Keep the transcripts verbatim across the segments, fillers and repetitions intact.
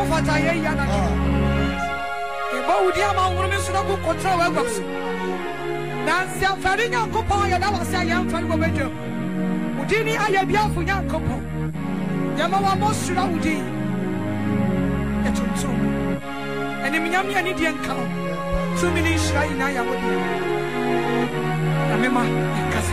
fata ye yana e ba udi ama ngoro mi sura ko kontra wa gwaso na sia fari nyankopon ya da wasa ya mfari bo bedo udi ni aya bia fu nyankopon ya ma wa mo sura udi e tuntu eni mi nyam ya ni die nka two minutes shira ina ya wodi na mema ikase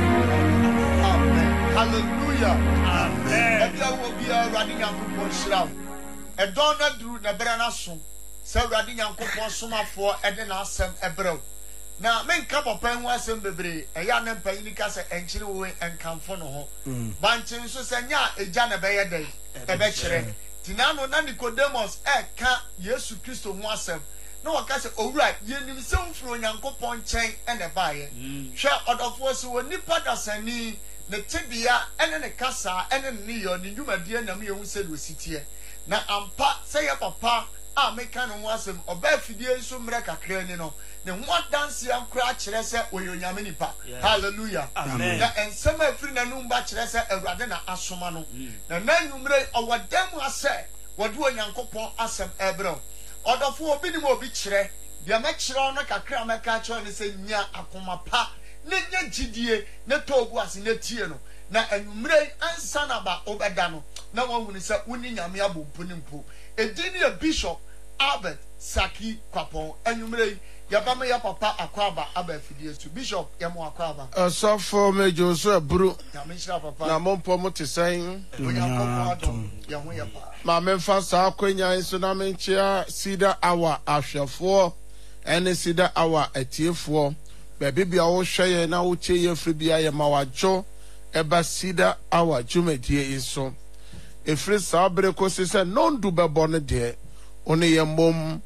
amen hallelujah amen ebia wo bia radi nyankopon shira e don na duru na bere na so se radi nyankopon somafo e de na asem ebrew na menka papa hu asem bebre e ya na mpanyini ka se enchire wo enkamfo no ho banchin so se nya eja na be ye dai e be kire tinano na Nicodemus e ka Yesu Kristo hu asem no waka se owura yenim se mfuro nyankopon chen e ne baaye hwe odofo se woni padasani ne tibia ene ne kasa ene ne yo ne dwumadie na me hu se do sitie na ampa se ye papa a meka no asem oba fidie so mre kakra ni no ne ho danse ankra kire se oyonyame nipa hallelujah amen na ensem afiri na no mba kire se awurade na asoma no na nanumre owodam ase wode onyankopon asem ebro odofo obi ni mo obi kire dia me kire no kakra meka kire ne se nya akoma pa ne nya gidie ne togu ase ne tie no na anumre ansa na ba obeda no na wonu se woni nyame abompo ni mpo edini a Bishop Albert Saki Kwapon anumre yabama ya papa akwaba aba fidie su Bishop yamo akwaba asofo mejo so aburu ya menhira papa na mompo mo tesen onyankopon adom ya ho ya pa ma memfa sa akwanya so na menchia sida awa ahwefo ene sida awa atiefo bebi bia wo hweye na wo cheye fri bia ye mawajo eba sida awa jumedie iso efri sabre ko se nondu bebo ne de one ye mom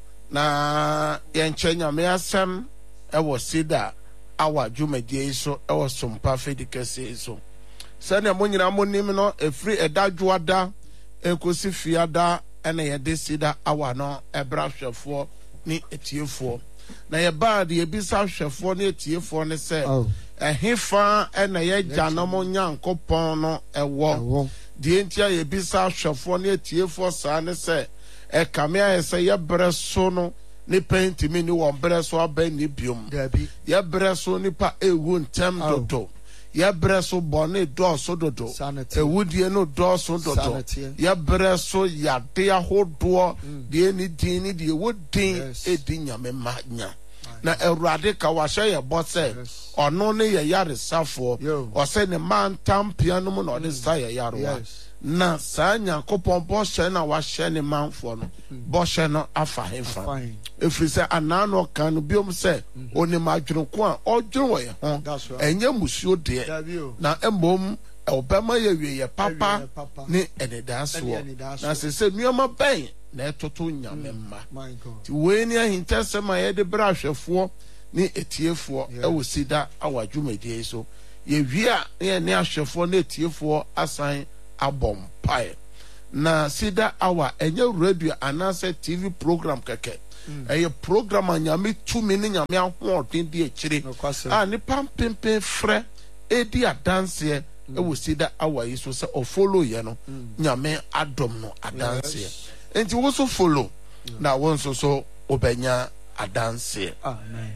na yenchenya me asem ewo sida awa jumedie iso ewo sompa fedikese iso se ne monyina monim no efri edadwoada ekosi fiada ene ye de sida awa no ebra hwefo ni etiefo na ye bad ye bisa hwefo ni etiefo ne se ehefa ene ye janom nyankopon no ewo die ntia ye bisa hwefo ni etiefo sa ne se e kamea ye se ye breso no ni pentimi ni wo breso aban ni biom ye breso ni pa ewu ntem dodo ye breso bone doso dodo ewudie no doso dodo ye breso yade ahodo die ni din ni die wodin edi nyame manya na Ewurade ka wahye ye bose ono ne ye yare safo o se ne man tampia no no de sa ye yare na sa Nyankopon bose na wahye ne manfo no bose no afa hefa efrise anano kan no biom se oni madwonko a odwon ye ho enye musuo de na embom obema ye wie ye papa ni enedaso na se se nuoma ben na etoto nyame mma ti we ni ahintesema ye de bra hwefo ni etiefo e wo sida awadwumedie so ye wia ye ne ahwefo na etiefo asan abom pae na sida awa enye radio anase T V program keke eye program anyame tumi ni nyame ahoɔden de akire a ni pampempe frɛ edi adanse e wo sida awa yi so se o follow ye no nyame adom no adanse enti wo so follow na won so so obenya adanse amen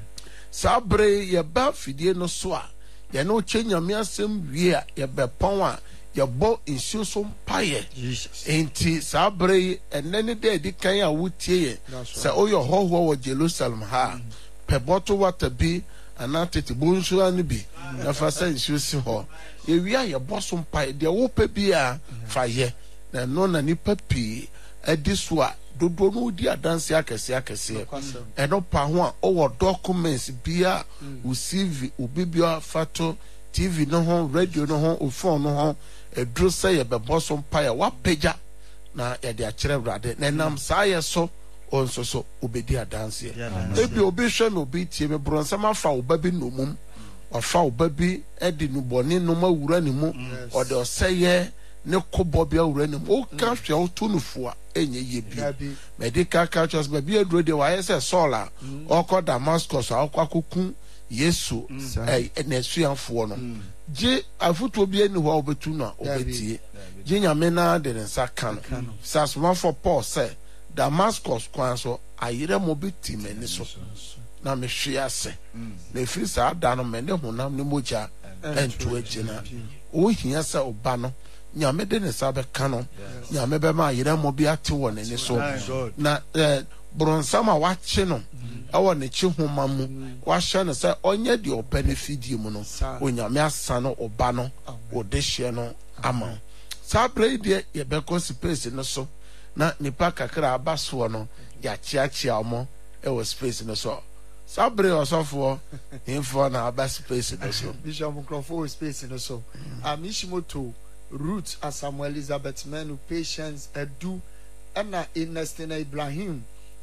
sabre ye ba fidie no so a ye no che nyame asem wie a ye bepon a ye bo insu so mpaye enti sabre enene de di kan a wutie ye se oyo hoho wo Jerusalem ha peboto water bi anatete bonsu anu bi na fa sa insu si ho ye wi a ye bo so mpaye de wo pa bi a fa ye na no na ni papi ediswa dodo no di adanse akese akese eno pa ho a owo documents bia u C V ubibia fato T V no ho radio no ho o phone no ho edro say ye bebo so mpa ya wa peja na ye de akere Awurade na nam saa ye so onso so obedi adanse ebi obi hwe me obi tie me bronsa ma fa oba bi nomum wa fa oba bi edi no boni no ma wura ni mu o de oseye ne kobo bia wura ni mu o ka hwe o to nufu a enye ye bi medical cultures ba bi edro de wa ye se sola o ko Damascus a ko akokun Yesu eh enesuanfo no je afuto bi eni ho obetu no obetie je nyame na de nsa kan sasoma for Paul say Damascus kwan so ayere mo bi ti mani so na me hwe ase na efiri sa da no me ne honam ne moja entu agina o hia se oba no nyame de ne sa be ka no nyame be ma ayere mo bi ate wo ne so na eh bronsama wache no ewo ne chi homa mu wa hye no se onye de obenefidi mu no onyame asa no oba no ode hye no ama sa brede ye be ko space no so na nipa kakra abaso no ya chiachia omo ewo space no so sa bre osofo info na aba space no so Bishop microphone space no so amishimoto Ruth Asamoah Elizabeth Menu Patience Edu Ena Ernestina Ibrahim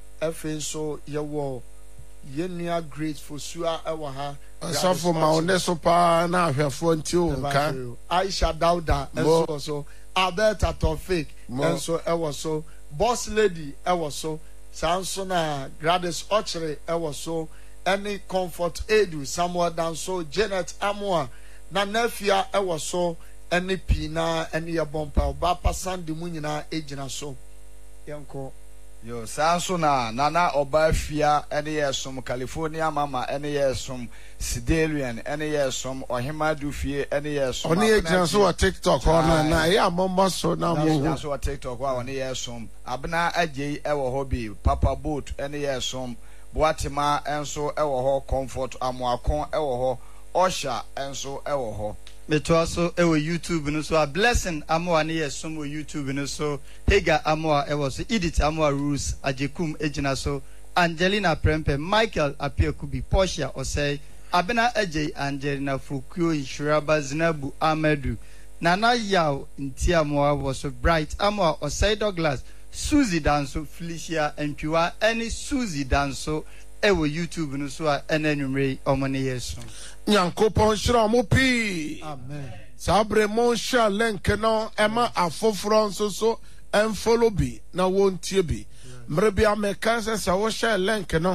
efe so yewo yenia grateful sua ewa ha osofo ma one so pa na ahwefo nti o nka Aisha Dauda enso so Alberta Tofik enso ewo so Boss Lady ewo so sanso na Gladys Ochere ewo so any Comfort Edu Samuel Danso Janet Amoa na Nefia ewo so any Pina any Yabompa Oba Pasandi mu nyina ejina so yenko yo sanso na nana Obafia ene yesom California mama ene yesom Sidelian ene yesom Ohima Dufie ene yesom oni ejina so wa TikTok ona na ya mombo so na mo so wa TikTok wa oni yesom abna agye ewo hobi Papa Boat ene yesom Boatima enso ewo ho Comfort Amoakon ewo ho Osha enso ewo ho Meto so ewo YouTube no so a Blessing Amoa ne yesom wo YouTube no so Hega Amoa ewo so Edith Amoa Rose Ajekum ejina so Angelina Prempe Michael Apiekubi Portia Osei Abena Ejey Angelina Fukuo Inshuraba Zinabu Amedu Nana Yao Ntia Amoa wo so Bright Amoa Osei Douglas Suzy Danso Felicia Entwiwa any Suzy Danso ewo YouTube no so a enanumre omone yeso nyankopon hira mo pi amen sabre mo sha link no ema afoforo nso so enfollow bi na wontie bi mre bia meka se sa wo sha link no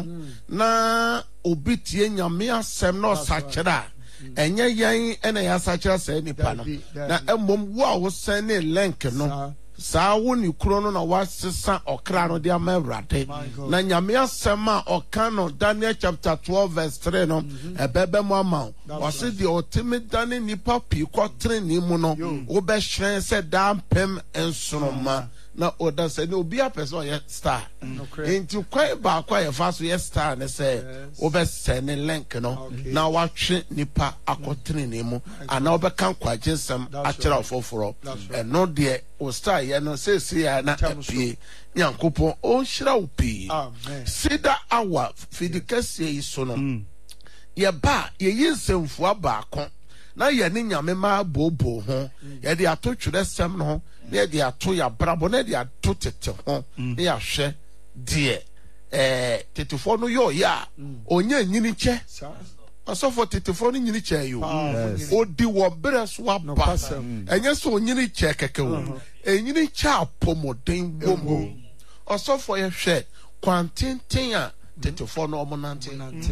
na obitie nyame asem no sachera enye yen ena ya sachera se nipa no na emom wo a wo sen ne link no sa wo ni kuro no na wasesa okra no de amawrade na nyame asem a okano Daniel chapter twelve verse three no ebebe mo ama o se de otimi dane nipa pi kotre ni mu no wo be hyen se dan pem ensoroma na oda se ni obi apeso ye star enti kwai ba kwa ye fa so ye star ne se wo be send link no na wa twe nipa akotre ni mu ana wo be kan kwagensem akira ofoforo eno de o star ye no se se ya na apie nyankopon o nhira wo pi sida awa fidikase yi so no ye ba ye yinsemfu abaako na ye ne nyame ma bobo ho ye de ato twerɛsɛm no na de ato ya brabo na de ato tete ho na ya hwɛ de eh tetefo no yo ya onya nyini che asofo tetefo no nyini che yo odi wo bere so aba enye so nyini che keke wo enyini che apomoden bomo asofo ye hwɛ kwantenten a tetefo no omonante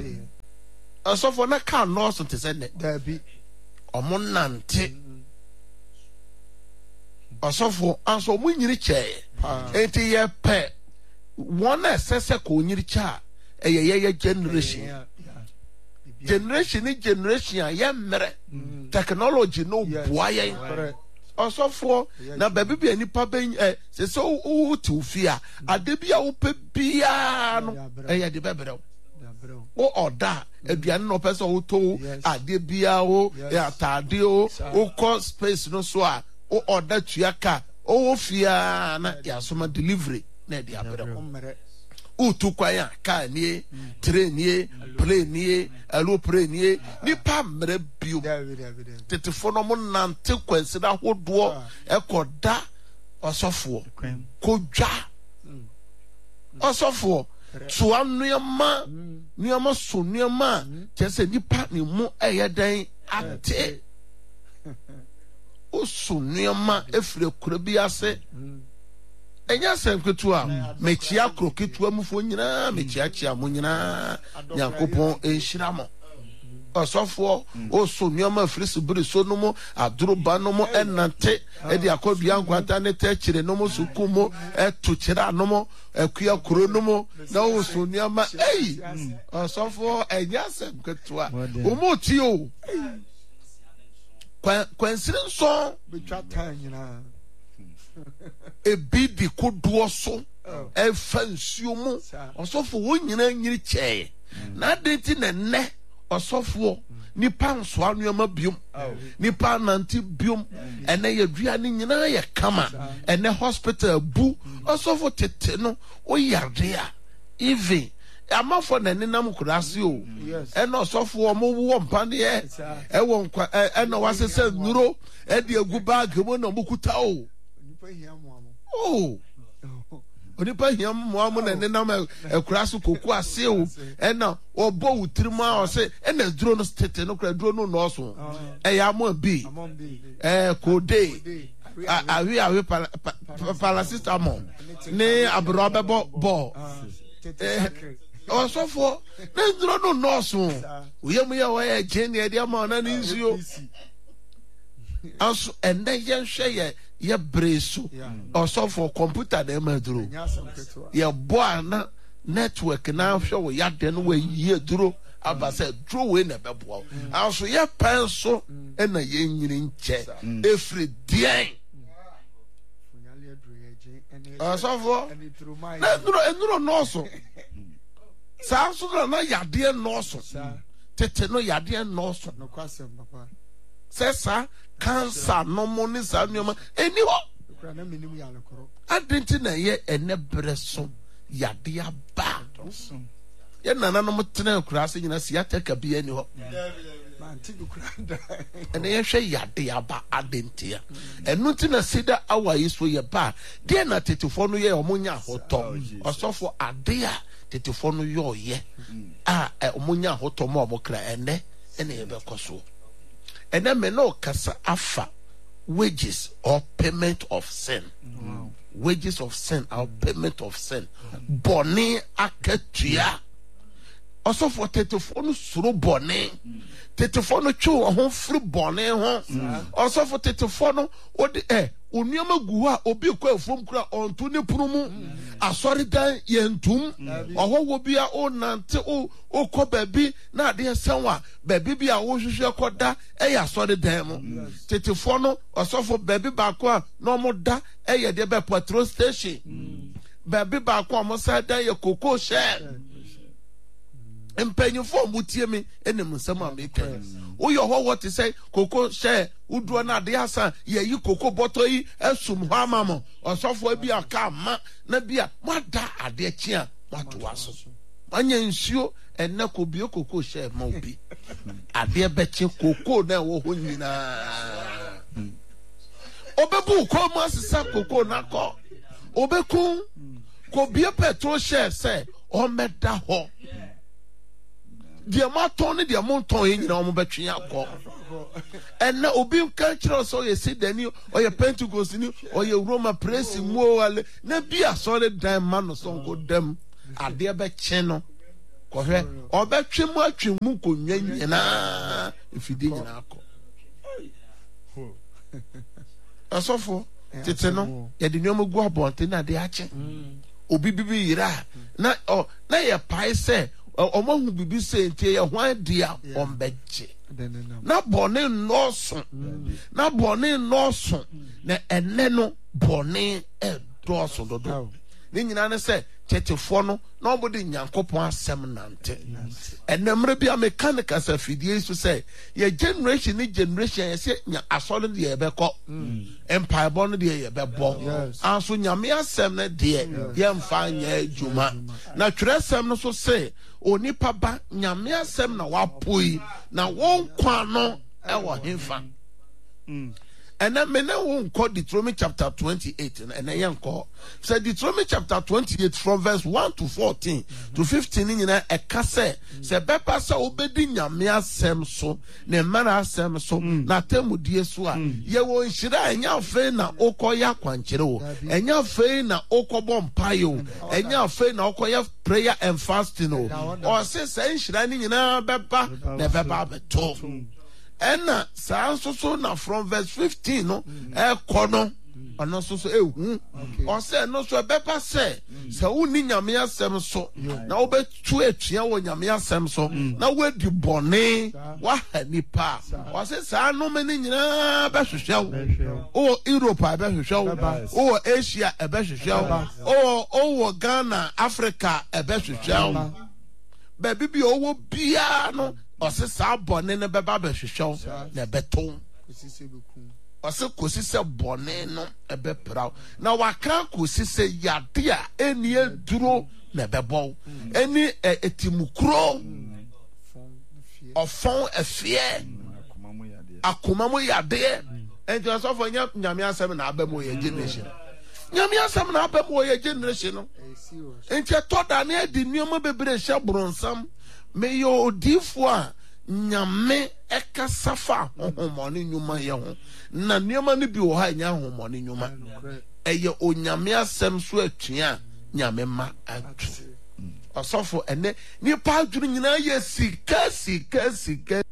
asofo na ka no so tese ne dabi omonante asofo anso mu nyiri che enti ye pe one sese ko nyiri cha eye ye generation generation ni generation ye mere technology no boaye asofo na baby bi anipa ben eh se so o ti ofia ade bia wo pe bia no eye de bebrɛ o oda aduane no pese o to ade bia o ya tade o o ko space no so a o order tuaka o fia na ya soma delivery na dia abere o tu kwaya ka nie train nie plane nie alo plane nie ni pa mre bio tetefo no mo nante kwansi da hodo ekoda osofo kodwa osofo so anuama nuama so nuama kese nipa ni mu eyedan ate o so nuama efre kura bi ase enya senketu a mechia kroketu amufo nyina mechia chia mo nyina yakopon enhira mo Osofo o so nneoma frisi biri so no mo aduro ba no mo enante e de akodua nkwanta ne te kire no mo suku mo eto kire no mo akua kuro no mo na o so nneoma ei osofo enya sem ketwa o mo ti o kwa kwansire nso betwa tan nyina ebi di koduo so e fa nsuo mu osofo wo nyina nyiri che na denti na ne osofo nipa nso anuama biom nipa nanti biom ene yadua ni nyina ye kama ene hospital bu osofo tete no o yade a even amafo na nenam kurase o ene osofo o mo wo mpane e e wo nkwa ene wasese nuro e de agu bag mo na mo kuta o nipa hia mo amo oh onipa hia mo mo na nenam ekuraso koku ase o ena obo wutirima o se ena duro no tete no kura duro no no so e ya mo bi eh kode awi awi paracetamol ne abro bebo bo eh osofo na duro no no so oyemu ya wa ya gene e dia ma na nzuo aso enda ye hwe ye ye breso osofo computer na ma duro ye bo ana network na hwe wo ya de no wa ye duro abase duro we na bebo aso ye penso na ye nyiri nche efri dien osofo na duro enuro no so sa so na yade no so tete no yade no so no kwasem papa sesa cancer no money sa nyoma eni ho kura na minim ya lekoro adenti na ye ene breso yade aba ye nana no mutena kura se nyina si ataka bi eni ho manti kura nda ene ye hwe yade aba adenti ya enu ti na sida awa yiso ye ba de na tetefo no ye omunya hoto osofo ade a tetefo no yo ye a omunya hoto mo omokra ene ene ye be koso ene me no kasa afa wages or payment of sin. Wow. Wages of sin or payment of sin. Boni akatua. Also for tetefonu suru boni. Tetefonu chu ho free boni ho. Also for tetefonu odi eh oniama guwa obi kwa from kura onto ne prumu asori dan yentum oho wo bia o nante o okọ baby na ade sanwa baby bia wo hwehwe koda e ya asori dan mu tetefo no osofo baby ba ko a no mo da e ye de be petrol station baby ba ko mo sa dan ye koko share empenyufo mutie me enem nsam ameka wo yo ho what say koko share uduo na de asa ye yi koko boto yi esum ho amamo osofo bi aka ma na bia mada ade chi a wato aso anya nsuo enne ko bi koko share ma obi ade be chi koko na wo ho nyina obebu ko ma sisa koko na ko obeku ko bi petrol share say o meda ho dia maton ne dia monton e nyina o mo betwe akọ ena obi kan kire so ye sidani o ye Pentecost ni o ye Roma praise mu wale na bia so le dan ma no so nko dem ade be che no ko hwe o betwe mu atwe mu ko nwa nyina ifidi nyina akọ asofo tete no ye de nyomo gu abonte na de ache obi bibi yira na o na ye pai se omo hu bibi se ntie ye hwan dia ombeje na bone noso na bone noso na ene no bone e doso dodo ni nyina ne se tetefo no na obodi nyankopon asem nante enemre bia mechanical sa fidie so se ye generation ni generation ye se nya asole de ye beko empire bon de ye bebo anso nyame asem na de ye mfa nya adwuma na twere asem no so se onipa ba nyame asem na wapoi na won kwa no e wo hemfa And then men won't call Deuteronomy chapter twenty-eight, and I am call. So Deuteronomy chapter twenty-eight from verse one to fourteen to fifteen in a case. Se bepa sa obedi nyame asem so, ne mara asem so, na temu die so a. Ye wo nhyira enya fe na okoya kwankyere wo. Enya fe na okobɔ mpae wo. Enya fe na okoya prayer and fasting wo. O se se nhyira ni nyina beba na beba beto. Ena sa so so na from verse fifteen no e kono ono so so ehu o se no so bepa se se uni nyame asem so na obetu etua wo nyame asem so na wadi bone wa hanipa o se sa no me ni nyina be hwehwe o Europe be hwehwe o Asia e be hwehwe o o Ghana Africa e be hwehwe be bibi owo bia no ose sa bone ne beba be hwehwe na beton ose kosi se bone no ebe praw na waka kosi se yade a eni eduro na bebo eni etimukro ofon efie akoma mo yade enti so for nyame asem na abemo ye generation nyame asem na abemo ye generation no enti toda na edi nioma bebre hye bronsam me yo odifo a nyame ekasafa homoni nyuma ye ho na nioma ne bi wo ha nya homoni nyuma eye onyame asem so atua nyame ma atu osofo ene ni pa aduru nyina ye sika sika sika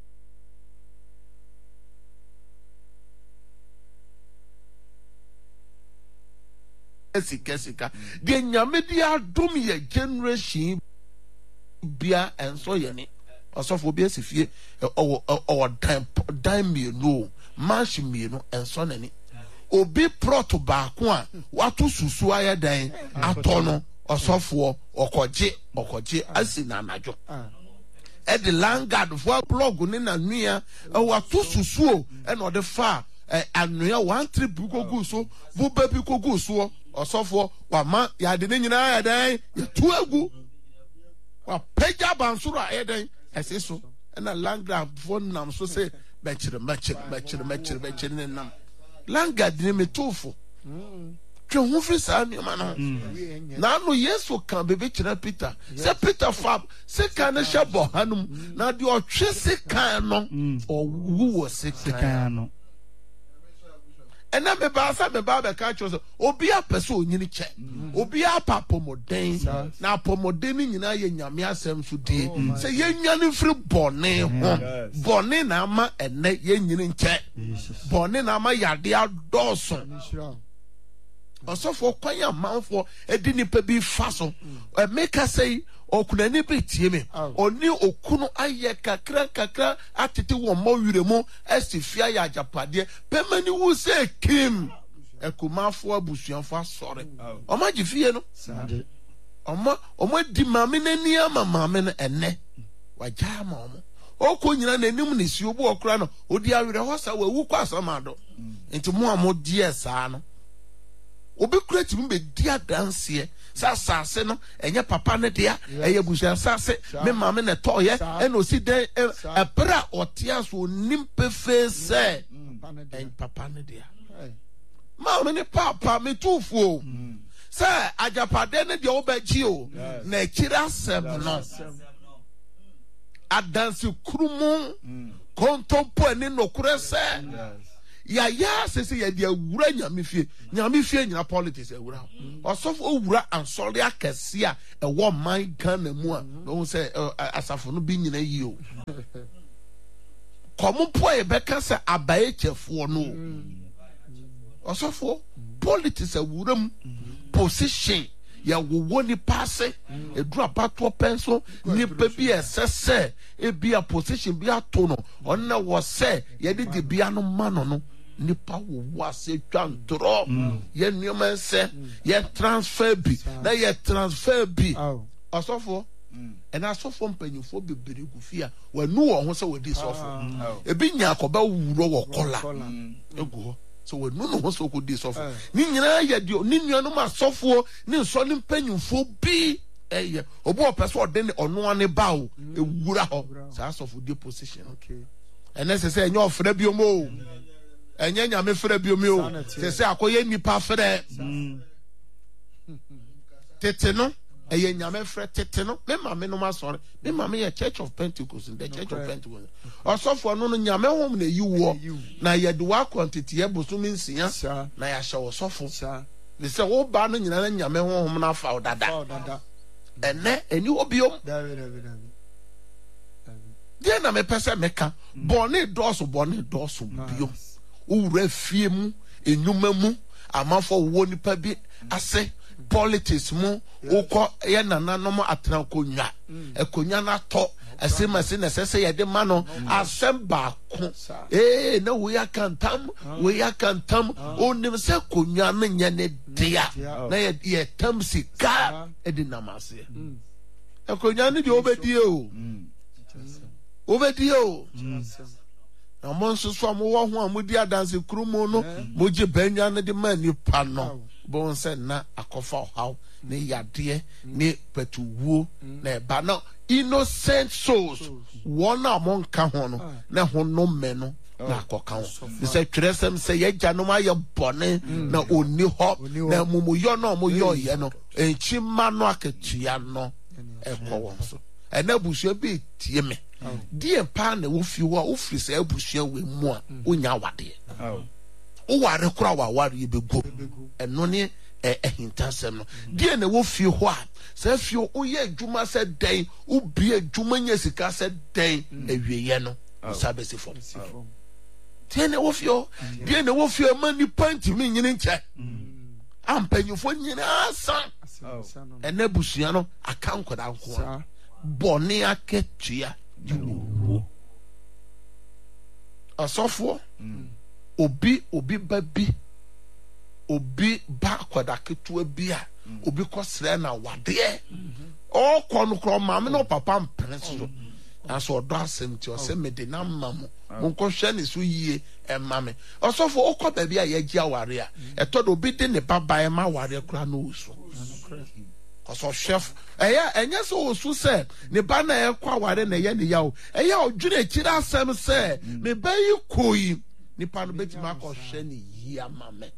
sika sika de nyame di adom ye generation bia enso ye ni osofo bi asifie o o dan dan mi no manch mi no enso nani obi prot baako a wato susu aye dan atono osofo okoje okoje asi na anajo e de langard for blog ni na nua wato susu o e no de fa anoya one trip gogu so bu baby gogu so osofo wa ma ya de nyina ya dan ya tu agu wa peja bansura aye dan esiso na langard phone nam so say bechire bechire bechire bechire bechire nam langard ni metofo twe hu fi sa ni ma no na no yesu kan bebe kire Peter say Peter fab se kan na shabo hanum na de otwe se kan no owu wo se kan no ena me ba sa me ba be ka cho obi apese onyini che obi apapomoden na apomoden ni nyina ye nyame asem so die se ye nyane firi bone ho bone na ama ene ye nyini nche bone na ama yade adoso osofo kwanya manfo edi nipa bi fa so e make say okunani bi tie me oni okunu aye kakra kakra atete wo mo wire mu asifia ya japade pemani wu se kim ekumafo abusuanfo asore oma gifie no oma oma di mame nani ama mame no enne waja ma omo okonyina nanim ne si obu okra no odi awere hosa wawu kwa asamado enti mo amodi esa no obi kurati mu be dia danse sa sase no enye papa ne dia eye busia sase me mama ne toye eno si den ebra otia so nimpefe se en papa ne dia mama ne papa me tufu se ajapade ne dia obaji o na kira sem no adansi krumu kontompo ene no kurese ya ya sese ya dia wura nyame fie nyame fie nyina politics e wura osofo owura ansori akese a e wo man Ghana mu a no se asafo no bi nyina yi o komo po e be ka se abaye chefo no osofo politics e wura mu position ya wowo ni passe edura pato penso ni pebi esese e bia position bia to no onna wo se ye de de bia no mano no nipa wo wase twantro ye nioma se ye transfer bi na ye transfer bi osofo and asofo mpanyufo bebere gufia wanu wo ho se wodi sofo ebi nya akoba wuro wo kola egu so we no no so ko di sofo ni nyina ya di ni nuanu ma sofo ni so ni mpanyufo bi eye obo opeso de ne ono ane bawo ewura ho sa sofo di position okay and necessary enyo ofra bi omo enye nyame frɛ biom o se se akoye nipa frɛ tete no eye nyame frɛ tete no me ma me no ma sorry me ma me Church of Pentecost the Church of Pentecost osofo no no nyame hom na yiwo na ye de wa quantity e bosom nsia na ya hye osofo ne se wo ba no nyina na nyame hom na fa odada ene eni obiom dia na me pese meka bone doso bone doso biom owura fie mu enwuma mu amafo wo nipa bi ase politics mu ukọ ye nananom atena konwa ekonwa na to asemase na sese ye de ma no asem ba ko eh na we akantam we akantam onim se konwa no nya ne dia na ye ye tam sika e di namase ekonwa no de obedi o obedi o na mo nso so mo wo ho amudi adanse krumo no mo je banya no de ma nipa no bon se na akofa how ne yade ne patuwo na ba no innocent souls one among ka ho no na ho no me no na akoka ho ne se tresem se ye gyanom aye bone na oni ho na mumuyo no mo yo ye no enchi ma no akatua no ekwo so ena busua bi tie me die pa na wo fi wo wo fi se abusua we mu a onya wade o ware kura wa ware bego eno ne ehintasem no die na wo fi ho a se fi o ye adwuma se den o bi adwuma nya sika se den awieye no sabesi fo tie na wo fi o die na wo fi ma ni panti mi nyine nche ampanyufo nyina asa ena busua no aka nkoda nko boni aketua diwo asofo obi obi babi obi ba kwada ketua bia obi kosre na wade o kono kro mame no papa mpreso aso odo asem ti o se mede na mamo monko hwe ne so yie e mame asofo okọ ba bia ye gia ware a etodo obi de ne baba e ma ware kra no uso koso chef eya enye so osu se ne ba na e kwa ware na ye ne yawo eya odwene kira asem se me bayi koyi nipa no beti ma ko hwe ne yi amame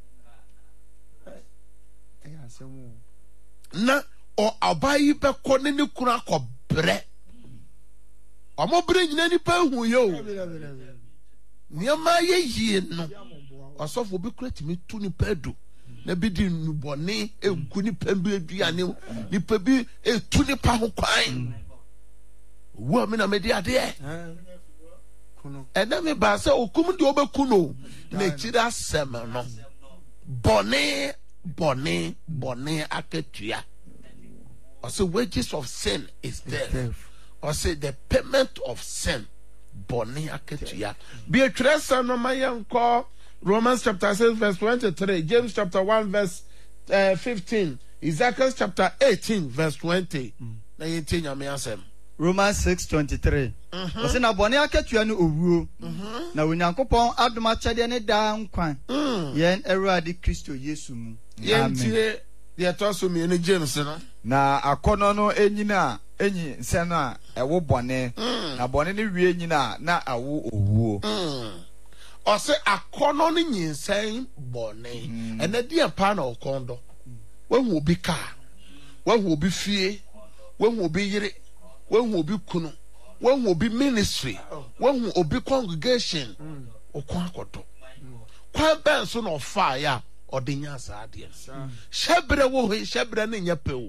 na o abayi be ko ne ne kura ko bre o mo bre nyina nipa hu ye o niama ye yi no osofo bi kura timi tu nipa du na bi di nubone egu nipa bi aduane nipa bi etu nipa ho kwan wo me na me di ade e ena me ba se okum di obeku no na kira sem no bone bone bone akatua or say wages of sin is death or say the payment of sin bone akatua be a tresa no mayanko Romans chapter six verse twenty-three, James chapter one verse uh, fifteen, Ezekiel chapter eighteen verse twenty. Na yenti nyame asem. Romans six twenty-three. Wose na bone akatua no owuo. Na Onyankopɔn adom akyɛde ne daa nkwan. Yen Awurade Kristo Yesu mu. Yenti de atoso mi ne James no. Na akono no enyina enyi nse no a ewo bone. Na bone ne wie nyina na awo owuo. Or say a conon in saying bonnet, and a dear pan or condo. When will be car? When will be fear? When will be yere? When will be kuno? When will be ministry? When will be congregation? Or quacoto? Quite benson of fire or the Yazadians. Shebre wo he shebre in your pill.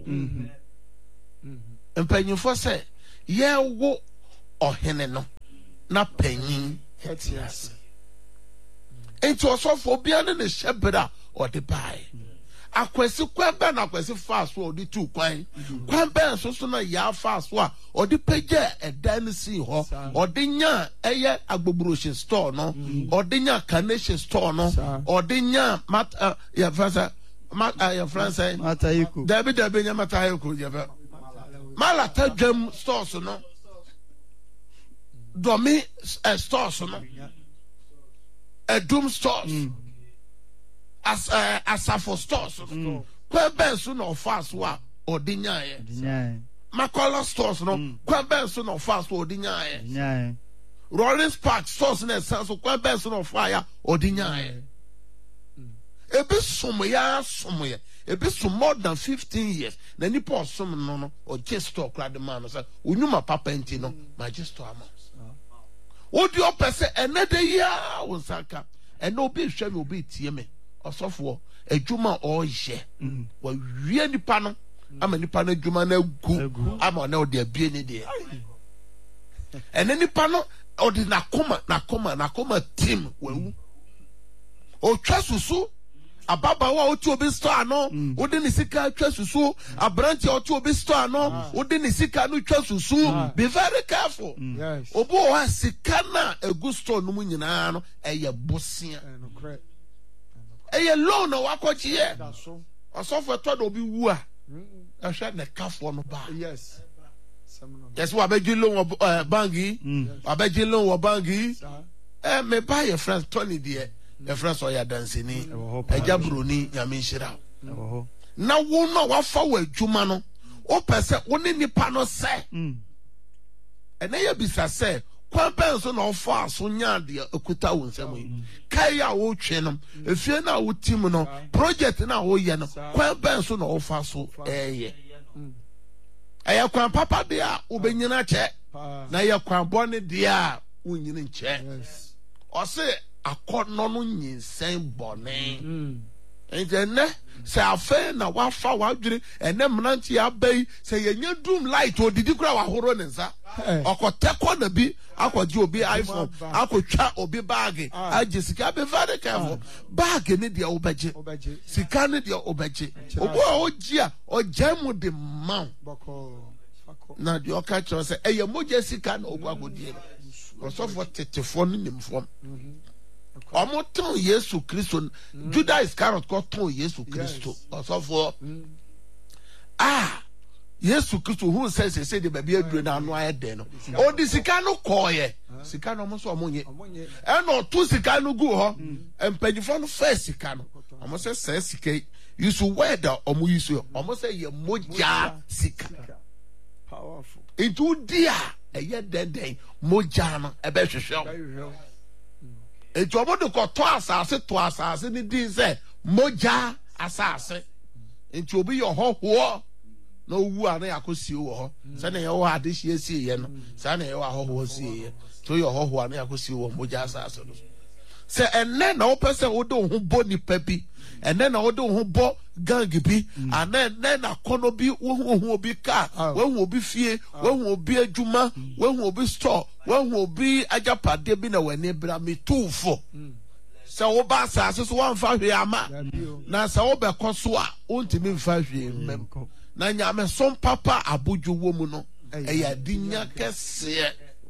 And penny for say, ye wo or heneno, not penny. Yes. Enti osofo bia ne ne hyebra o de bai akwesi kwan ba na akwesi fast o de tu kwan kwan ba so so na ya fast o o de page edan si ho o de nya eye agbobroshi store no o de nya carnation store no o de nya mat ya fransa mat ya fransa matayiku dabi dabi nya matayiku je ba malata dwam stores no domi stores no a doom stores mm. as uh, as for stores mm. Kwa ben so no fast wa odinyaye dinyaye makola stores no mm. Kwa ben so no fast wa odinyaye dinyaye Rolling Spark source na sense kwa best no fire odinya e be som ya som ye e be some more than fifteen years na nipa osom no no o just stock la the man say onuma papa enti no ma just to ama odi opese enede ya wonsaka ene obi hwe me obi tie me osofo adwuma o ye wa wie nipa no ama nipa na adwuma na gu ama na odi abie ni de ene nipa no odi na koma na koma na koma team wewu o twa susu ababa wa oti obi store no odi ni sika twa susu abranti oti obi store no odi ni sika no twa susu be very careful yes obo wa sika na egu store no mu nyina no eye bosia eye loan na wakochi ye osofo to do obi wu a ehwe na kafo no ba yes yes wa beji loan uh, bangi abeji loan wa bangi eh me buy your friends Tony there your friends o ya dancing eja broni nyame nhira na wo no wa fa wa adwuma no o pese wo ni nipa no se ene ya bisa se kwan penso na ofa so nya de akuta wo nsam yi kai ya wo twe no efie na wo team no project na wo ye no kwan penso na ofa so eye aya kwan papa de a obenyina che na ya kwan bone de a wonyina nche o se akono no nyinsen bone ene se afa na wafa wadwire ene mnanti abai se yenya doom light odidi kura wa horo ne nsa okoteko na bi akwaji obi iPhone akotwa obi bag ajesika be very careful bag ne dia obeje sika ne dia obeje obo ogia ogemu de man na dia okacho se eye moje sika na ogwa godie osofo tetefo no nimfo omo ton Yesu Kristo Judas Iscariot ko ton Yesu Kristo osofo ah Yesu Kristo who says say the baby adure na anu ayede no o di sika no koye sika no mo so omonye e no to sika no gu ho empanyifo no first sika no omo say say sika you should wear the omo use omo say ye moja sika powerful into dia eye den den moja no e be hwehwe eto omo de ko to asase to asase ni din say moja asase into obi yo ho ho no wu ana yakosi wo ho se na ye wo ade hie sie ye no se na ye wo ho sie ye to ye ho ho ana yakosi wo moja asase no se enne na wo pese wo do ho bo ni papi enne na wo do ho bo gang bi ana enne na kono bi wo hu obi ka wo hu obi fie wo hu obi adwuma wo hu obi store wo hu obi ajapade bi na wani bra me tufo se wo ba asase so wan fa hwe ama na se wo be koso a ontimi mfa hwe mem na nyame som papa abojo wo mu no eya dinya kese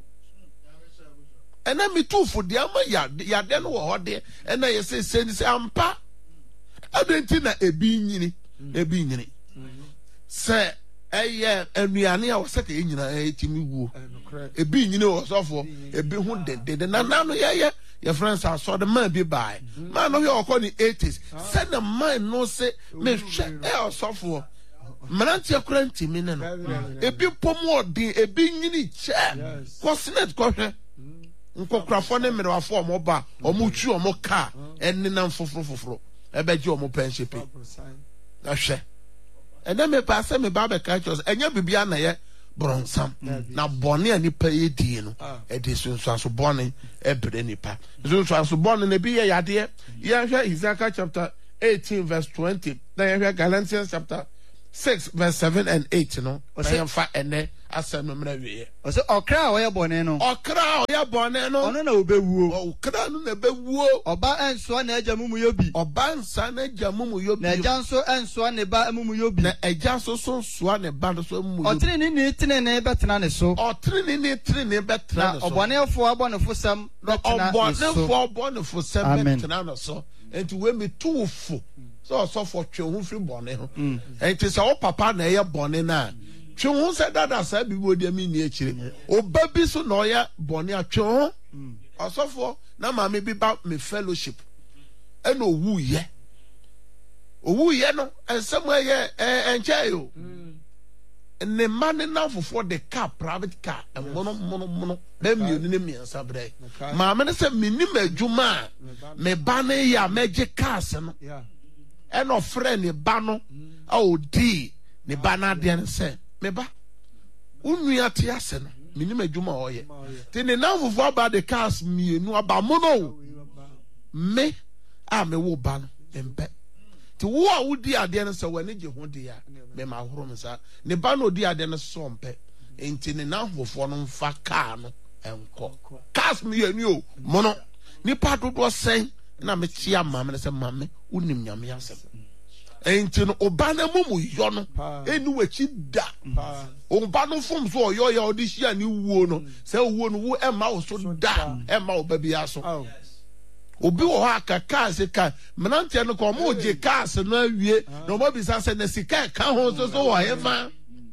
ena mitufo de ama ya ya de no wo hode ena ye se se ni se ampa adenti na ebi nyini ebi nyini se eye anuane a wo se ka nyina etimi wuo ebi nyini wo sofo ebi hu de de na na no ye ye your friends are so the man be by man no ye okọ ni eighties se na man no se me hwe e sofo Mananti akranti mi ne no ebi pomo odin ebi nyini che ko senet ko hwe nkokrafo ne merewafo omo ba omo twi omo ka enne na foforo foforo ebeje omo pension pe na hwe ene me pa se me ba be ka chos enya bibia na ye bronsam na bone ani pa yedi no e de sunso aso bone e bre nipa sunso aso bone na bi ye yade ye hwe Isaiah chapter eighteen verse twenty na ye hwe Galatians chapter six verse seven and eight no I fa ene asem no mra wie o se okra o ye bone no okra o ye bone no ono na obewuo okra no na bewuo oba enso na agya mumu yobi oba nsa na agya mumu yobi na agya nso enso na ba mumu yobi na agya so so so na ba so mumu yobi otri ni ni tene ne betena ne so otri ni ni tene ne betena ne so obonefo abonefo sam betena ne so obonefo abonefo sam betena ne so enti we me tuufo so so for twe ho firi bone ho enti se o papa na ye bone na twe ho se dada sa bi bo de mi ni akire oba bi so na oya bone atwe ho osofo na ma me bi ba me fellowship e no wu ye owu ye no ensem ye enche yo ne man now for the car private car and mono mono mono them you name me sabre ma me say minim adwuma me ba na ya meje cars no and of friend ne ba no o di ne ba na de ne say me ba unua te ase no minim adwuma o ye te ne now for about the cars mienu aba mono me a me wo ba no empe ti wo a wodi ade ne se wani je ho de ya me ma horo me sa ne ba no di ade ne so mpe enti ne na hofo no mfa car no enko cars me yanu o mono ni pa dodo sen na me chia ma me se ma me unim nyame asem enti no oba na mumu yo no eni wachi da oba no fom so oyo ya odi hia ni wuo no se wuo no wo e ma wo so da e ma wo ba bia so obi wo ha ka cars ka menante no ko mo je cars no awie no mo bisa se na sika ka ho so so wo hefa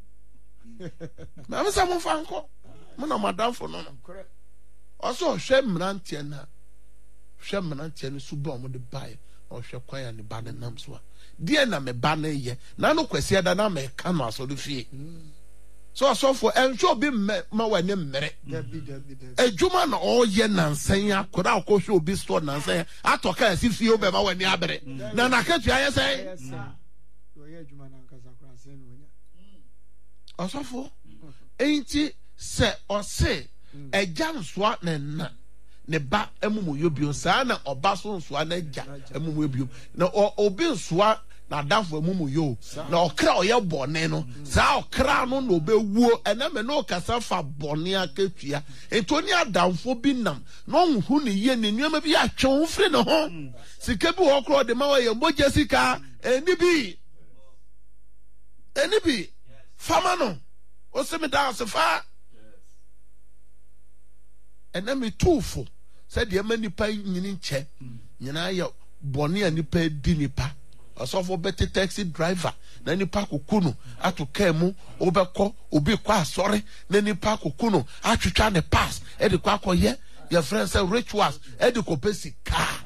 ma me sa mo fa nko mo na madam fo no no oso hwe menante na hwe menante no su bo mo de bai o hwe kwan ya ne ba na nam so die na me ba na ye na no kwasi da na me ka no aso do fie so so for enso bi ma wani mmere ejuma na o ye nansan akora akosho obi store nansan atoka asi fie obe ma wani abere na na katu aye say o ye ejuma na nkasa kora sen no nya osofo enti se o se eja nsoa na na ne ba emumu yobio sa na oba so nsoa na eja emumu yobio na obi nsoa na dafo emumu yo na okra oye bone no za okra no no bewuo ena me no kasa fa bone akatua entoni adamfo bi nam no nhu ne ye ne nuama bi atwe firi ne ho sika bi ho kro de ma ye moja sika eni bi eni bi fama no o se me da se fa ena me tufo se de ma nipa nyini nche nyina ye bone anipa di nipa asofo beti taxi driver na nipa kokunu atoka mu obekọ obi kwa asore na nipa kokunu atwetwa ne pass e de kwa akoye your friend say rituals e de kopesi car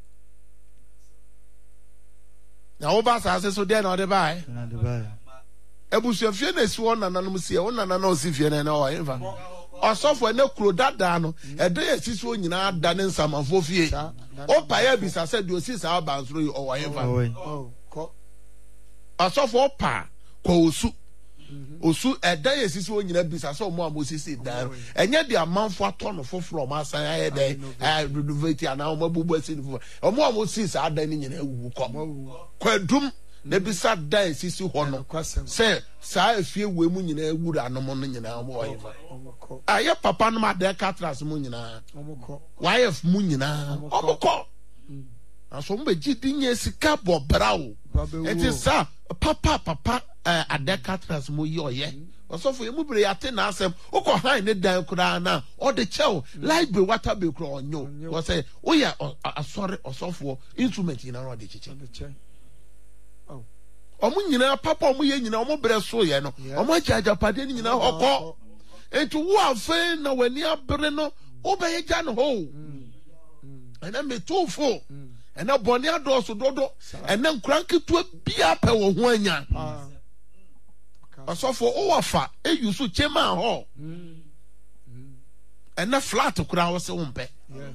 na oba sa se so de na de bai na de bai ebusu afie na si won nananum sie won nanana o si fie na na o eva asofo na kuro dada no e de esi so nyina da ne nsamafo fie o pa ya bisa se de o si sa ba nsoro o wa eva ko asofo pa ko osu osu e da esi so nyina bisa so mo amosisi da enye de amanfo atono foforo ma san aye de eh renovate ana o mabubu esi foforo o mo amosisi sa da ni nyina ewu ko kwadum na bisa da esisi ho no se sa afie we mu nyina ewuru anom no nyina mo wa eva aye papa no ma de katras mu nyina omukọ wayef mu nyina omukọ aso mbe gidi nye sika bo brawo enti sa papa papa ade katras mu yi oye osofo emu bere yate na asem ukọ han ne dan kura na o de chew library water be kura onyo wo say o ya asori osofo instrument nyina ro de chiche omu nyina papa omu ye nyina omu bere so ye no omu ajaja pade ni nyina hokọ etu wo afa na wani abere no obeye gya no ho ena metofo ena boni adoso dodo ena nkranketu bia pe wo ho anya asofo o wafa e yusu chema ho ena flat kura wo se wo mpe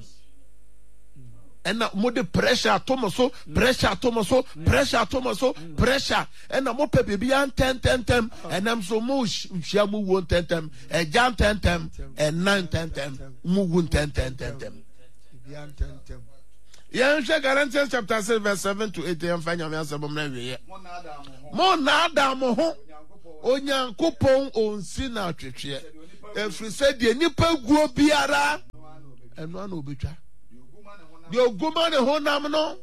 ena mo de pressure atomoso pressure atomoso pressure atomoso pressure ena mo pe bebi an ten ten ten ena so mo hia mo won ten ten e jan ten ten e nine ten ten mo won ten ten ten ten yeah Galatians chapter six verse seven to eight em fanya me asebom na wiye mo na adam ho onyankopon onsi na atwetwe efri se de nipa guo biara eno ana obetwa de oguma ne honam no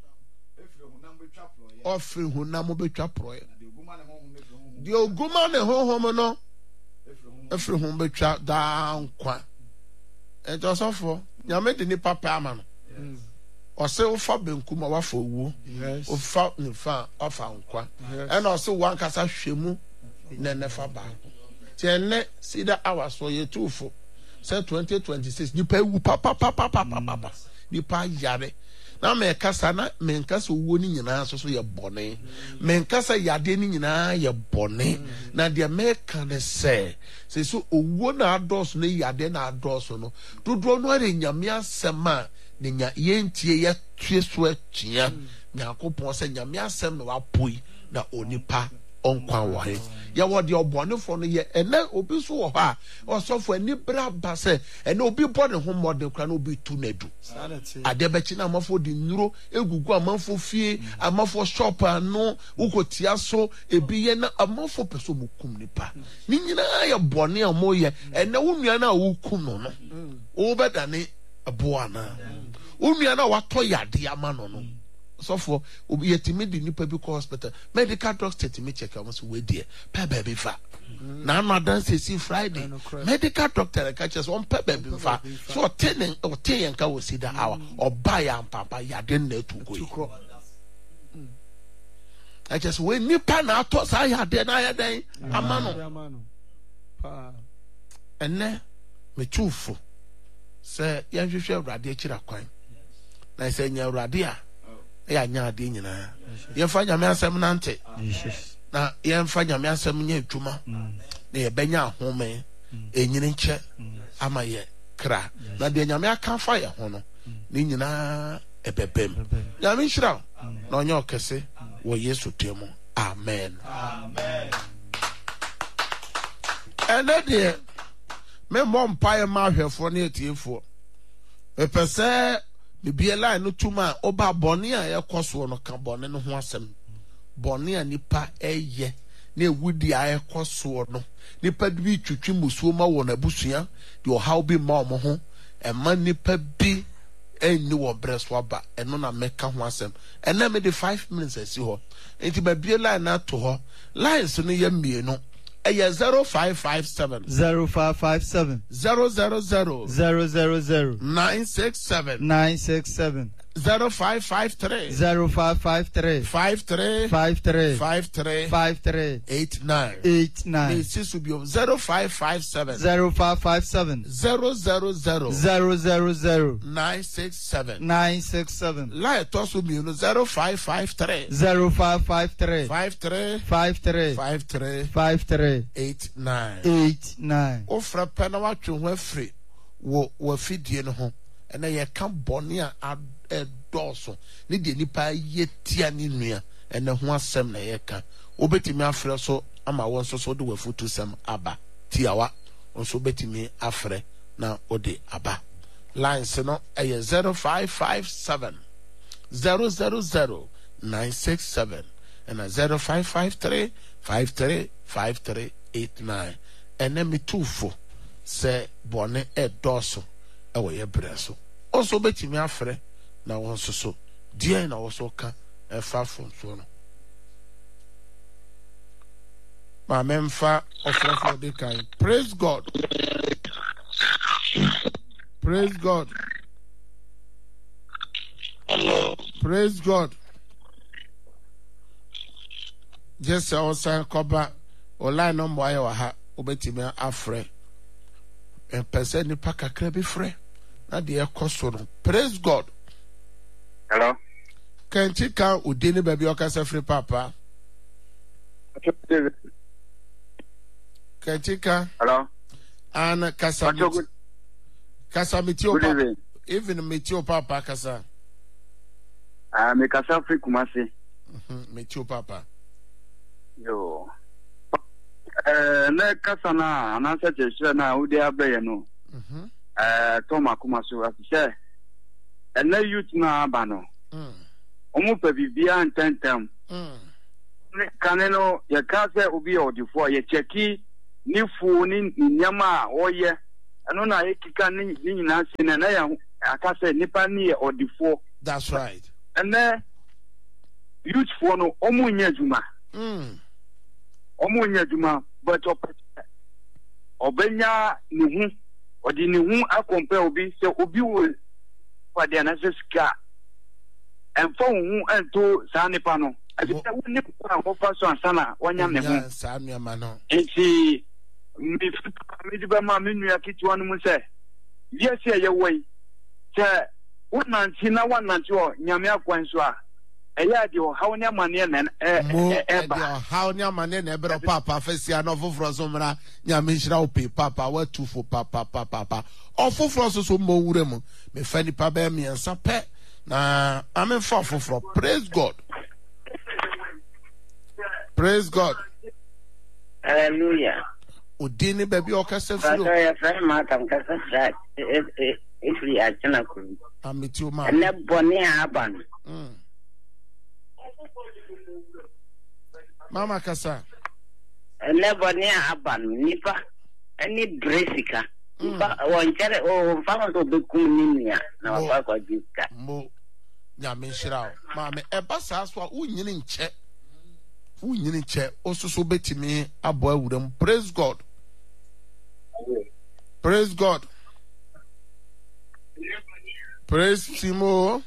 ofri honam betwa proye de oguma ne honhom no efri hom betwa da nkwa ento sofo nyame de ni papa ama no ose ofa benkum a wafa owu ofa nifa ofa nkwa ena ose wankasa hwemu ne nefa ba ti ene sida awaso ye tufo say twenty twenty-six ni pa wu papa papa papa papa ni pa yare na me kasa na me kasa wo ni nyina so so ye bone me kasa yade ni nyina ye bone na de me kan se se so owo na ados no yade na ados no dodo no are nyame asem a ne nya yentie ye tue so atua nyakopon se nyame asem na wapoi na onipa onkwa wahe ya wodi obonefo no ye ene obi so wo ha osofo ani bra ba se ene obi bo ne ho modern kra na obi tu nadu ade be chi na amafo di nuro egugu amafo fie amafo shop ano ukotia so ebi ye na amafo peso mukum nipa ni nyina ya bone amoye ene wo nua na wo kum no no wo bedane aboa na wo nua na wato yade ama no no so for obi yetimi di nipa bi ko hospital medical doctor timi check am so we there pe baby fa na na dance see Friday medical doctor catch us on pe baby fa so ten o ten yan ka wo see that hour or buy am papa ya den na tu go I just we nipa na to sa ya den na ya den amano pa enne me chufu se yan hwehwe awrade akira kwan na se nya awrade a ya nya ade nyina ye fa nyame asem nante na ye fa nyame asem nya adwuma na ye benya ahome enyini nche ama ye kra na de nyame aka fa ye ho no ni nyina ebebem nyame nhira na onye okese wo Yesu temu amen amen ene de me mo mpae ma hwefo na etiefo e pese bibie line no tuma oba bone a yekoso no ka bone no ho asem bone a nipa eye na ewudi a yekoso no nipa bi twitwi musuo ma wo na busua de o how bi ma omo ho e ma nipa bi enni wo breso aba eno na meka ho asem ena me de five minutes asi ho enti ba bie line na to ho lines no ye mienu eye zero five five seven zero five five seven zero zero zero zero zero zero nine six seven nine six seven zero five five three zero five five three five three five three five three five three eight nine eight nine zero five five seven zero five five seven zero zero zero zero zero zero nine six seven nine six seven lie tosu mi no zero five five three zero five five three five three five three five three five three eight nine eight nine ofra pena wa twe ho afri wo wo fidie no ho ena ye ka bone a edoso ni de nipa yetia ni nua ena ho asem na ye ka obetimi afre so ama won so so de wafutu sem aba tiawa onso betimi afre na ode aba lines no eye zero five five seven zero zero zero nine six seven and zero five five three five three five three eight nine enemy two four se bone edoso e wo ye breso onso betimi afre na won so so die na wo so ka e fa fon so no ma memfa offer for the kind. Praise God. Praise God. Hello. Praise God. Just say osan koba online number ayo ha obetimi afre en person ni pa kakra bi frɛ na de ekoso no. Praise God. Hello. Kanti kan udini baby okasa free papa. Kantika. Hello. Ana kasa kasa mitio papa. Even mitio papa kasa. Ah, me kasa free kumasi. Mhm, mitio papa. Yo. Eh, na kasa na anasa cheshe na udi abe no. Mhm. Eh, Toma kumasu asise. Ene youth na abano. Mm. Omu pe bibia ntentem. Mm. Ne kaneno ye kase obi odifo ye cheki ni fu ni nyama oye. Eno na ye kika ni ni nyina sine na ya akase nipa ni ye odifo. That's right. Ene youth for no omu nya juma. Mm. Omu nya juma but obenya ni hu odi ni hu akompe obi se obi wo kwade na sika enfo hu ento sa nipa no abita wo ni kwa wo fa so ansana wonya me hu sa nuama no enti mi mi di ba ma mi nua kitwa no mu se yes ye ye wei se nanti na one nanti o nyame akwan so a eya de o haw ne amane na e e ba haw ne amane na e bro papa fasia no foforo so mra nyame nhira o pe papa wa tu fo papa papa papa o foforo so so mo wure mu me fa nipa ba mi ensa pe na amen fa foforo. Praise God. Praise God. Hallelujah. Udini baby o kasa firo. Pastor ya fa ma kam kasa sa e e ifri a chana ku. Amiti o ma. Na boni aban. Mm. Mama kasa. Na boni aban nipa ani bresika. Nipa won chere o fa so be kum ni nia na wa kwa jiska. Mo nyame nhyira o. Mama e ba sa so a unyini nche. Unyini nche osusu betimi abo awuram. Praise God. Praise God. Praise Timo.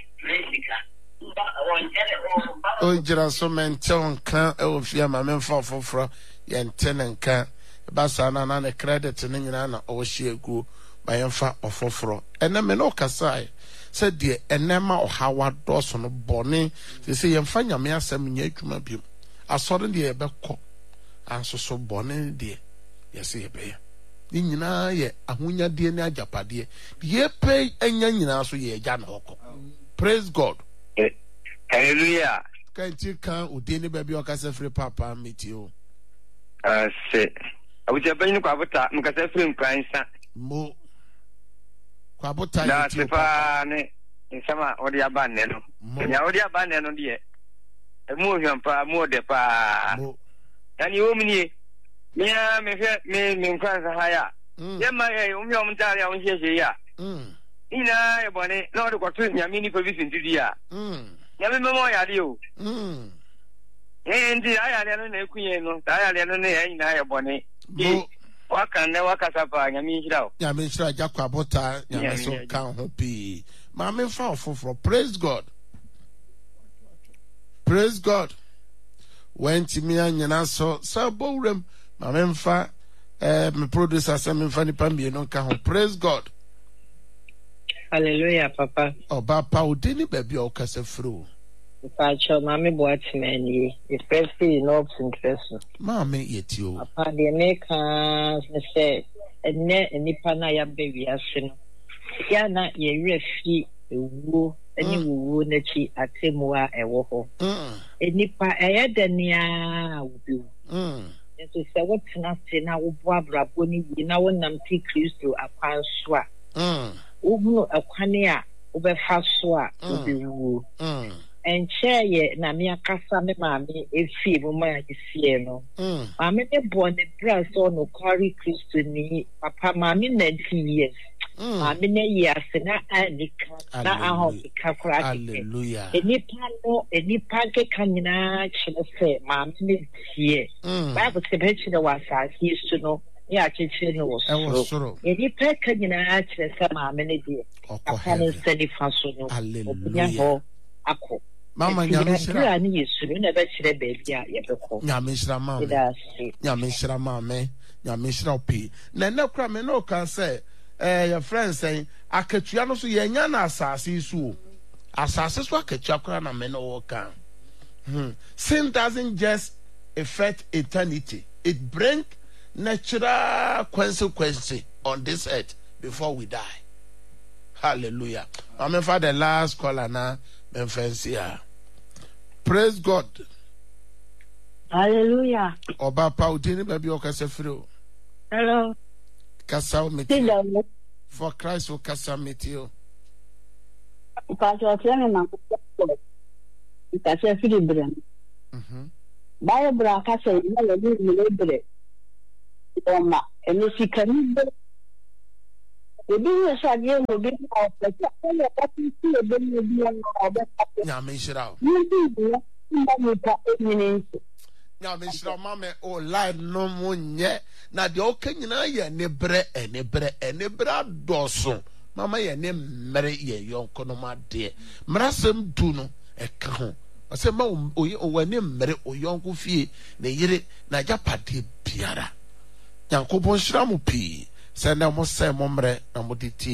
O jira so mention kan e o fia ma memfa foforo ye ntene nkan ba sa na na ne credit ne nyina na o hye egu ba yemfa ofoforo ene me no kasai se de enema o hawa doso no bone se se yemfa nyame asem nya adwuma biem asore de ye bekọ anso so bone de ye se ye be ye ni nyina ye ahonya de ne agapade ye pay enya nyina so ye gya na okọ. Praise God. Hallelujah. Kanti kan udini baby o kasa free papa meti o. Ah se. Abuja banyi kwa bota mkasa free mkransa. Mo. Kwa bota na yeti o. Na sefa ne nsama odi abanne no. Nya odi abanne no de. Emu hwampa mu de pa. Mo. Yani wo mni. Mia me fe me me mkransa haya. Yema ye umi o mtari a unhyehe ya. Mm. Ina e bone na odi kwato nyame ni provision ntidi ya. Mm. Nyame memo ya de o. Mm. Eh ndi aya le no na ekunye no. Aya le no na ya ina ya bone. Mo. Waka ne waka sapa nyame nhira o. Nyame nhira ja kwa bota nyame so kan ho pi. Ma me fa ofoforo. Praise God. Praise God. When timia nyina so so bowrem ma me fa eh me producer say me fa ni pambie no kan ho. Praise God. Hallelujah, Papa. Oba pa udini baby o kasa fro. Pacho mami boatmeni. Especially in ops interest. Mami yeti o. Papa the Americans say ene nipa na ya be wiase no. Ya na ye refi ewu eni wuwu na chi atemu a ewo ho. Mm. Enipa eye denia obi. Mm. Nso se wotena se na wo bo abrabo ni wi na wonam ti Kristo akwan so a. Mm. Ugno akwane a obefa so a obewu. Mm. Enche ye na me akasa me maame efi mu ma esie no. Mm. Maame ne bo ne bra so no kwari Kristo ni papa maame nineteen years. Mm. Maame ne years na anika na aho ka kra. Hallelujah. Enipa no enipa ke kanyina chine se maame ne tie. Mm. Bible se be chine wasa histo no. Ya chichi no was so. Eni peka nyina chire se maame ne die. Aka ne sedi faso no. Hallelujah. Ako. Mama nyame shira. Ni Yesu na be chire baby a ye beko. Nyame shira mama. Nyame shira mama. Nyame shira opi. Na na kra me no kan say eh your friend say akatua no so ye nya na asase su. Asase so akatua kra na me no wo kan. Hmm. Sin doesn't just affect eternity. It brings natural consequences on this earth before we die. Hallelujah. I'm for the last caller now. Praise God. Hallelujah. Oba Paudini baby okase free. Hello. Kasa o meti. For Christ o kasa meti o. Pastor Tiana na ko. Kasa free brem. Mhm. Bible kasa na le ni le bre. Oma eni sikani bre. Ebi yo shage mo bi na o pesa ko le ka ti ti e be ni bi na o be ka. Nya me shira o. Ni bi bi na ni ta eminence. Nya me shira mama o line no mo nye na de o kanyina ye ne bre ene bre ene bre doso. Mama ye ne mere ye yonko no ma de. Mrasem du no e ka ho. Ose ma o o wani mere o yonko fie ne yire na japade biara. Yankopon shira mo pi. Send them say momre na moditi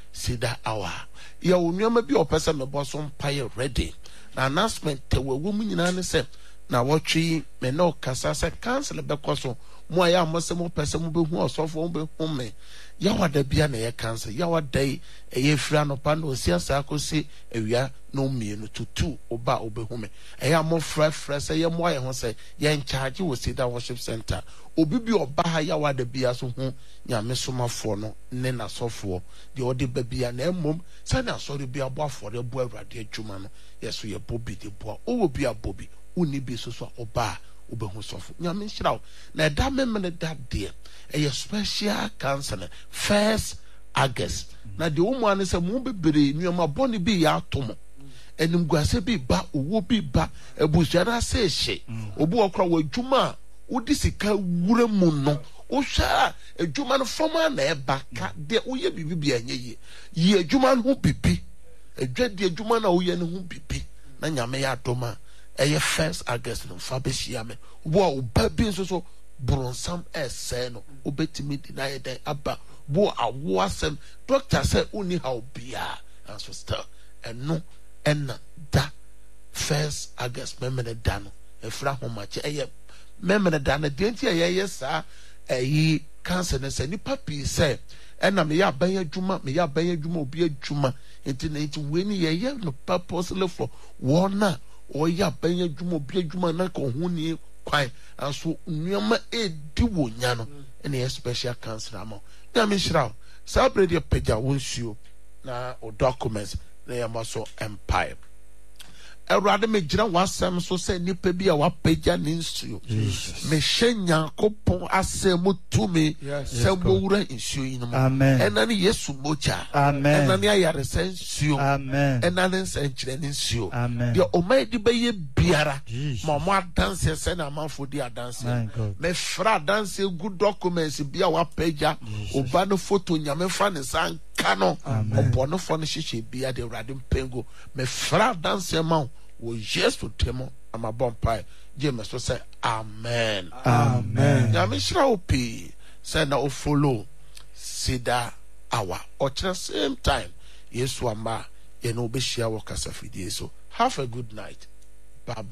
Sida Hour. Ya unyama bi opesa me boso mpaye ready. Na announcement te we wo mu nyina ne se na wotwe me no kasa se cancel be koso mo ya amose mo pese mo be hu osofo mo be hu me ya wada bia na ye cancel ya wada e ye fira no pa no si asa akosi ewia no mienu tutu oba obe hu me e ya mo fresh fresh ye mo aye ho se ye in charge wo Sida Worship Center obi bi oba ha ya wada bia so hu nyame somafo no ne na sofo de odi ba bia na emom se na so bia bo afore bo awurade adwuma no yeso ye bobi de bo o obi abobi uni bi so so oba obehu sofo nyame nhyiraw na da memene da de a special council first August na de umu ane se mu bebere nyoma boni bi ya atomo enim guase bi ba owo bi ba ebusuara se hye obu okra wadwuma odi sika wura mu no o hwa adwuma no foma na eba ka de oye bibi bi anye ye ye adwuma no bibi adwade adwuma na oye ne ho bibi na nyame ya adoma eye first August no fa be hia me wo oba bi nso so bronsam ese no obetimi deny den aba wo awo asem doctor say uni how bia and so still eno ena da first August memene da no efra homache eye memene da na denti eye yesa eyi cancer ne se ni papi say ena me ya ban adwuma me ya ban adwuma obi adwuma enti na enti we ni ye no purposely for one oya ban adwuma obi adwuma na ko hu ni kwan aso nneema edi wo nya no ene special cancer amo na me shiraw celebrate your page wonsuo na o documents na yamaso empire Erade me gira wasem so se nipa bi a wapeja ne nsuo me hwenya kopon asem tumi se wowura nsuo yi no ena ne Yesu mocha ena ne ayare se nsuo ena ne nsenkyere ne nsuo de o mai di beye biara ma mo adanse se na amanfo di adanse me fra adanse good documents bi a wapeja oba no photo nyame fra ne san kano obo no fo no hihye bia de Erade mpengo me fra adanse ma wo Yesu temo ama bompai James so say amen amen ya me shira opi say na o follow Sida Hour or same time Yesu ama ye no be share work as a video so have a good night bye.